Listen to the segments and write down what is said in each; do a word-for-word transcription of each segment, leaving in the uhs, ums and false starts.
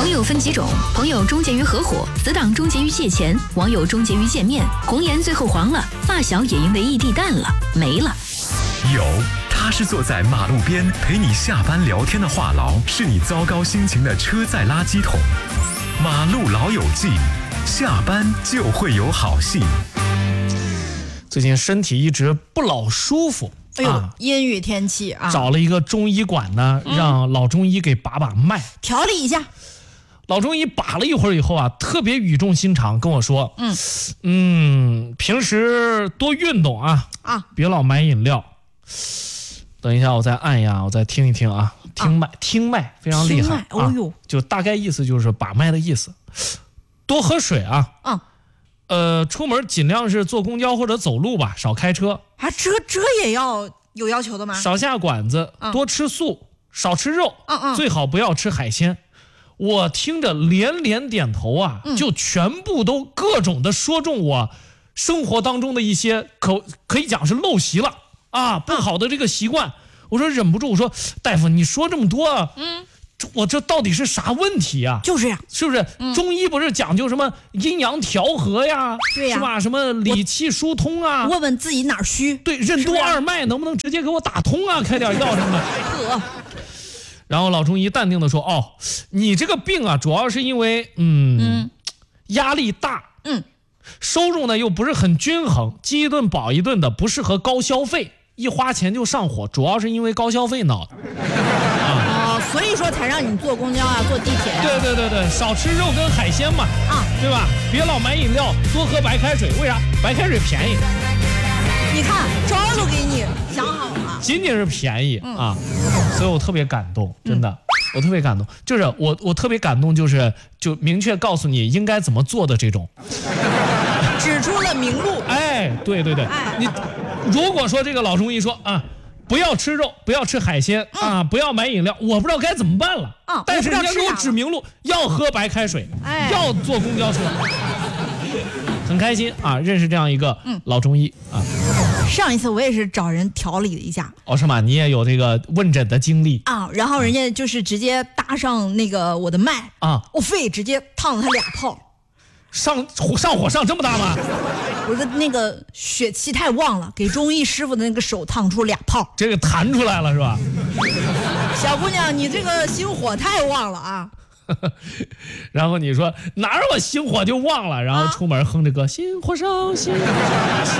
朋友分几种，朋友终结于合伙，死党终结于借钱，网友终结于见面，红颜最后黄了，发小也因为异地淡了，没了。 有，他是坐在马路边陪你下班聊天的话痨，是你糟糕心情的车载垃圾桶。马路老友记，下班就会有好戏。 最近身体一直不老舒服。 哎呦， 啊、 阴雨天气啊， 找了一个中医馆呢，嗯、让老中医给把把脉， 调理一下。 老中医把了一会儿以后啊，特别语重心长跟我说：“嗯嗯，平时多运动啊，啊，别老买饮料。”等一下，我再按一下，我再听一听啊，听脉，啊、听脉非常厉害。 哦呦、啊， 就大概意思就是把脉的意思。多喝水啊。嗯。呃，出门尽量是坐公交或者走路吧，少开车。 啊，这这也要有要求的吗？ 少下馆子，嗯、多吃素，少吃肉，嗯嗯，最好不要吃海鲜。我听着连连点头啊，嗯、就全部都各种的说中我生活当中的一些可可以讲是陋习了啊，不好的这个习惯。嗯、我说忍不住，我说大夫，你说这么多，嗯。我这到底是啥问题呀、啊？ 就是呀， 是不是？嗯、中医不是讲究什么阴阳调和呀？ 对呀， 是吧？什么理气疏通啊？ 问问自己哪儿虚？ 对，任督二脉能不能直接给我打通啊？开点药什么的。呵。然后老中医淡定的说：“哦，你这个病啊，主要是因为嗯，嗯压力大，嗯，收入呢又不是很均衡，饥一顿饱一顿的，不适合高消费，一花钱就上火，主要是因为高消费闹的。”啊。 所以说才让你坐公交啊，坐地铁啊。 对对对对，少吃肉跟海鲜嘛，啊，对吧？别老买饮料，多喝白开水。为啥？白开水便宜。 你看招都给你想好了， 仅仅是便宜、嗯、啊，所以我特别感动，真的，嗯、我特别感动。就是我我特别感动，就是就明确告诉你应该怎么做的这种， 指出了明路。 哎，对对对，哎、你如果说这个老中医说啊。不要吃肉，不要吃海鲜、嗯、啊！不要买饮料，我不知道该怎么办了。啊、但是人家给我指明路，要喝白开水，哎、要坐公交车，很开心啊！认识这样一个老中医、嗯、啊。 上一次我也是找人调理了一下。 哦，是吗？你也有这个问诊的经历啊？然后人家就是直接搭上那个我的脉啊，我肺直接烫了他俩泡。 上上火上这么大吗？ 我的那个血气太旺了，给中医师傅的那个手烫出俩泡， 这个弹出来了是吧？ 小姑娘，你这个心火太旺了啊！ 然后你说哪儿我心火就旺了，然后出门哼着歌，心火烧心火烧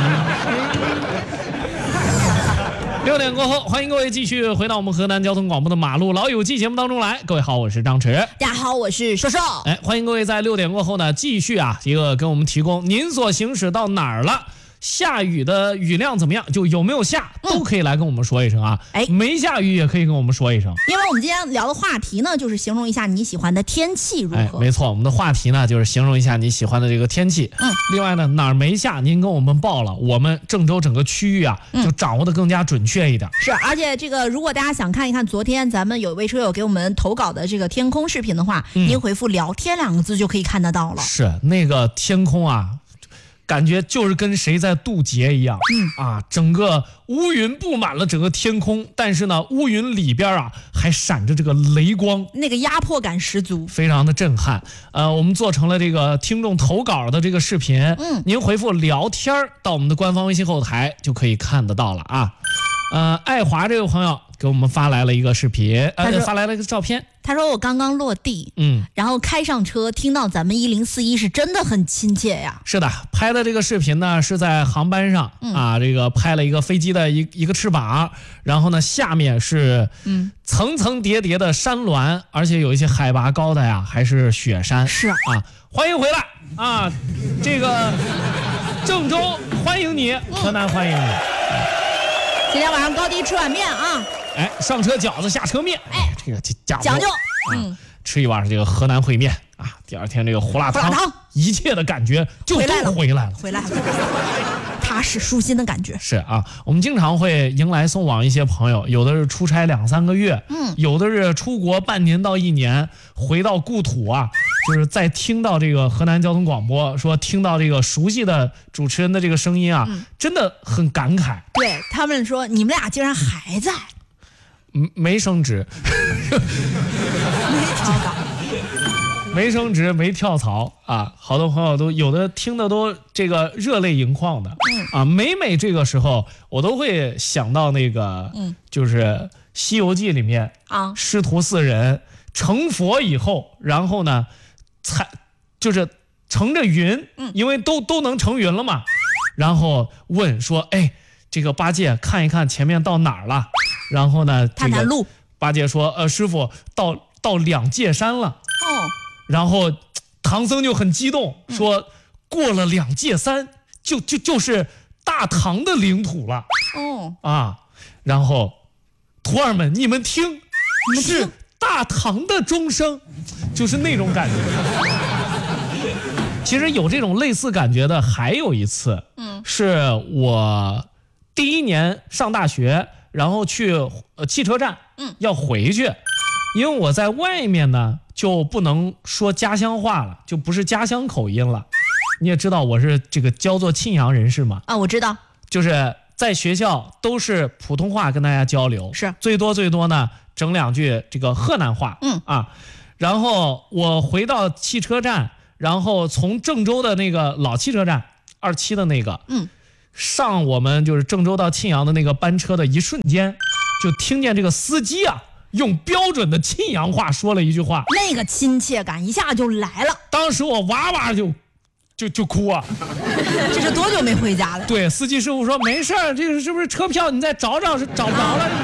六点过后，欢迎各位继续回到我们河南交通广播的马路老友记节目当中来。各位好，我是张弛。 大家好，我是瘦瘦。 哎，欢迎各位在六点过后呢，继续啊，一个跟我们提供您所行驶到哪儿了。下雨的雨量怎么样？就有没有下都可以来跟我们说一声啊！哎、嗯，没下雨也可以跟我们说一声。 因为我们今天聊的话题呢，就是形容一下你喜欢的天气如何。 哎，没错，我们的话题呢就是形容一下你喜欢的这个天气。嗯，另外呢，哪儿没下您跟我们报了，我们郑州整个区域啊就掌握的更加准确一点。 是，而且这个如果大家想看一看昨天咱们有一位车友给我们投稿的这个天空视频的话，嗯、您回复聊天两个字就可以看得到了。 是那个天空啊。感觉就是跟谁在渡劫一样，嗯啊，整个乌云布满了整个天空，但是呢，乌云里边啊还闪着这个雷光， 那个压迫感十足， 非常的震撼。呃，我们做成了这个听众投稿的这个视频，嗯，您回复聊天到我们的官方微信后台就可以看得到了啊。呃，爱华这位朋友给我们发来了一个视频，呃，发来了一个照片。 他说我刚刚落地，嗯，然后开上车，听到咱们一零四一是真的很亲切呀。 是的，拍的这个视频呢是在航班上、嗯、啊，这个拍了一个飞机的一一个翅膀，然后呢下面是嗯层层叠叠的山峦，而且有一些海拔高的呀，还是雪山。 是啊， 欢迎回来啊，这个郑州欢迎你，河南欢迎你。 今天晚上高低吃碗面啊！ 哎，上车饺子，下车面，哎，这个讲究， 讲究， 嗯，吃一碗这个河南烩面啊，第二天这个胡辣汤， 胡辣汤， 一切的感觉就都回来了， 回来了，踏实舒心的感觉。 是啊，我们经常会迎来送往一些朋友，有的是出差两三个月，嗯，有的是出国半年到一年，回到故土啊。就是在听到这个河南交通广播说听到这个熟悉的主持人的这个声音啊、嗯、真的很感慨。 对他们说你们俩竟然还在， 没升职没调岗没升职没跳槽啊，好多朋友都有的听的都这个热泪盈眶的，嗯啊，每每这个时候我都会想到那个，嗯，就是《西游记》里面啊，师徒四人成佛以后，然后呢，才就是乘着云，嗯，因为都都能乘云了嘛，然后问说，哎，这个八戒看一看前面到哪儿了，然后呢， 探探路， 八戒说，呃，师傅到到两界山了，哦。然后唐僧就很激动说，过了两界山就就就是大唐的领土了。哦啊，然后徒儿们你们听，是大唐的钟声，就是那种感觉。其实有这种类似感觉的还有一次，嗯，是我第一年上大学，然后去呃汽车站，嗯，要回去，因为我在外面呢。就不能说家乡话了，就不是家乡口音了。你也知道我是这个叫做庆阳人士嘛？ 啊，我知道， 就是在学校都是普通话跟大家交流， 是最多最多呢整两句这个河南话，嗯啊。然后我回到汽车站，然后从郑州的那个老汽车站二期的那个，嗯，上我们就是郑州到庆阳的那个班车的一瞬间，就听见这个司机啊。用标准的庆阳话说了一句话， 那个亲切感一下就来了。 当时我哇哇就就就哭啊！ 这是多久没回家了？ 对，司机师傅说没事儿，这个是不是车票？你再找找，是找不着了。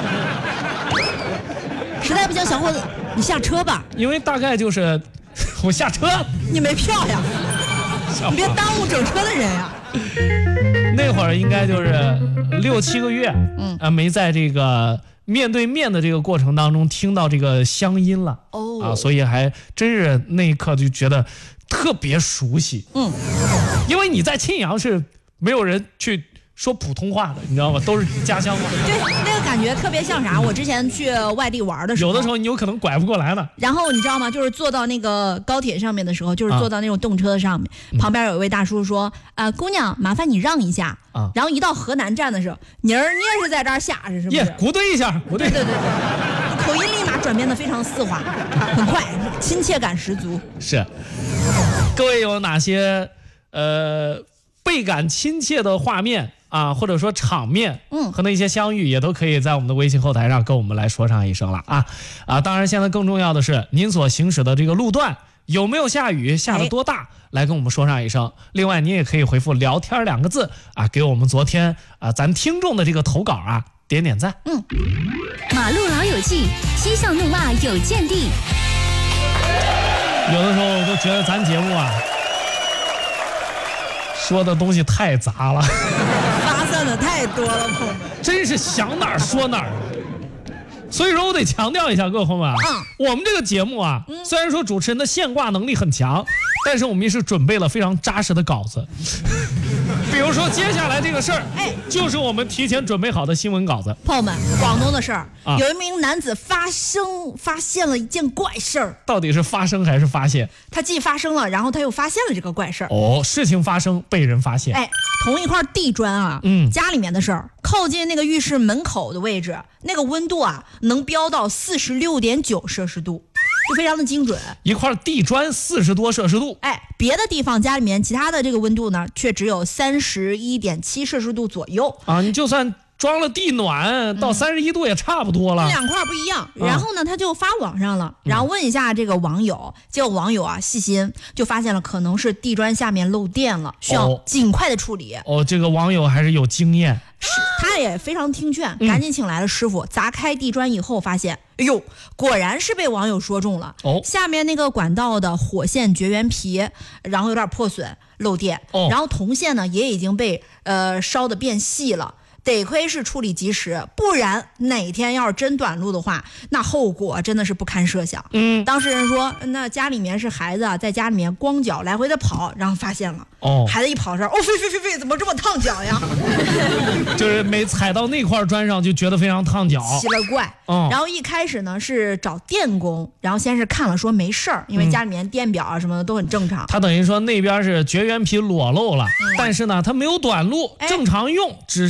实在不行，小伙子，你下车吧。 因为大概就是我下车， 你没票呀，你别耽误整车的人呀。 那会儿应该就是六七个月，嗯啊，没在这个。面对面的这个过程当中听到这个乡音了哦啊，所以还真是那一刻就觉得特别熟悉，嗯，因为你在庆阳是没有人去说普通话的，你知道吗？都是家乡话。 对，那个感觉特别像啥？我之前去外地玩的时候， 有的时候你有可能拐不过来呢。 然后你知道吗？就是坐到那个高铁上面的时候，就是坐到那种动车上面，啊、旁边有一位大叔说：“啊、呃，姑娘，麻烦你让一下。”啊。然后一到河南站的时候，妮儿你也是在这儿下是是不是？ 耶，鼓对一下，鼓对。 对对对对，口音立马转变得非常丝滑，很快，亲切感十足。 是。各位有哪些呃倍感亲切的画面？啊，或者说场面，嗯，和那些相遇也都可以在我们的微信后台上跟我们来说上一声了啊啊！当然，现在更重要的是您所行驶的这个路段有没有下雨，下了多大，哎、来跟我们说上一声。另外，您也可以回复“聊天”两个字啊，给我们昨天啊咱听众的这个投稿啊点点赞。嗯， 马路老友记，嬉笑怒骂有见地。 有的时候我都觉得咱节目啊。说的东西太杂了， 发散的太多了，朋友们， 真是想哪儿说哪儿。所以说我得强调一下，各位朋友们啊，嗯、我们这个节目啊，嗯、虽然说主持人的现挂能力很强，但是我们也是准备了非常扎实的稿子。比如说接下来这个事儿，哎，就是我们提前准备好的新闻稿子。 朋友们，广东的事儿，啊、有一名男子发生发现了一件怪事儿。 到底是发生还是发现？ 他既发生了，然后他又发现了这个怪事儿。 哦，事情发生，被人发现。 哎，同一块地砖啊，嗯，家里面的事儿，靠近那个浴室门口的位置，那个温度啊，能飙到四十六点九摄氏度。就非常的精准， 一块地砖四十多摄氏度， 哎，别的地方家里面其他的这个温度呢，却只有三十一点七摄氏度左右啊。你就算装了地暖，到三十一度也差不多了。 这两块不一样。然后呢，他就发网上了，然后问一下这个网友，结果网友啊细心就发现了，可能是地砖下面漏电了，需要尽快的处理。 哦，这个网友还是有经验。 是，他也非常听劝，赶紧请来了师傅，砸开地砖以后发现，哎呦，果然是被网友说中了。哦，下面那个管道的火线绝缘皮，然后有点破损，漏电。哦，然后铜线呢也已经被呃烧得变细了。得亏是处理及时，不然哪天要是真短路的话，那后果真的是不堪设想。嗯，当事人说，那家里面是孩子在家里面光脚来回的跑，然后发现了。哦，孩子一跑上，哦，飞飞飞飞，怎么这么烫脚呀？ 就是没踩到那块砖上就觉得非常烫脚， 奇了怪。嗯，然后一开始呢是找电工，然后先是看了说没事儿，因为家里面电表啊什么的都很正常。 他等于说那边是绝缘皮裸露了，嗯、但是呢它没有短路，正常用，只是那一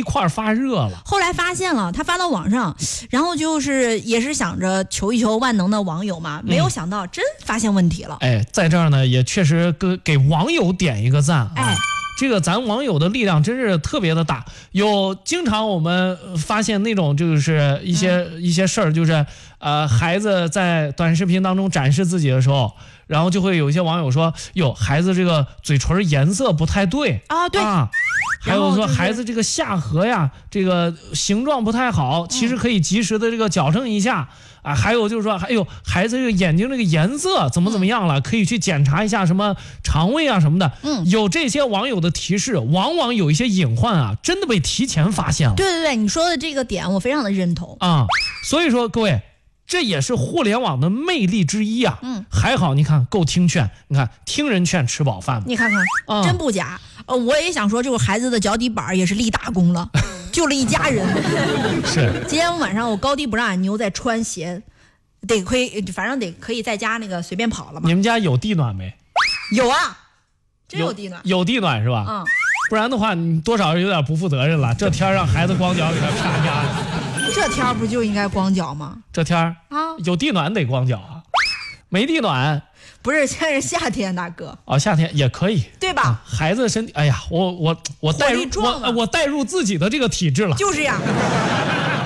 一块发热了。 后来发现了，他发到网上，然后就是也是想着求一求万能的网友嘛，没有想到真发现问题了。 嗯、哎，在这儿呢，也确实给给网友点一个赞啊。 哎。 这个咱网友的力量真是特别的大，有经常我们发现那种就是一些、嗯、一些事儿，就是呃孩子在短视频当中展示自己的时候，然后就会有一些网友说，哟，孩子这个嘴唇颜色不太对啊，对啊， 还有说孩子这个下颌呀，这个形状不太好，其实可以及时的这个矫正一下。啊，还有就是说，哎呦，孩子这个眼睛这个颜色怎么怎么样了，可以去检查一下什么肠胃啊什么的。嗯，有这些网友的提示，往往有一些隐患啊，真的被提前发现了。 对对对，你说的这个点我非常的认同啊。所以说，各位，这也是互联网的魅力之一啊。嗯，还好，你看够听劝，你看听人劝吃饱饭。 你看看，嗯、真不假。呃，我也想说，这个孩子的脚底板也是立大功了。救了一家人。 是。 今天晚上我高低不让俺妞再穿鞋，得可以，反正得可以在家那个随便跑了嘛。 你们家有地暖没？ 有啊，真有地暖。 有, 有地暖是吧？ 嗯。 不然的话，你多少有点不负责任了。这天让孩子光脚给他啪家。 这天不就应该光脚吗？ 这天啊， 有地暖得光脚啊，没地暖。 不是，现在是夏天，大哥。 哦，夏天也可以， 对吧？ 啊、孩子身体，哎呀，我我我带入我我带入自己的这个体质了。 就是呀。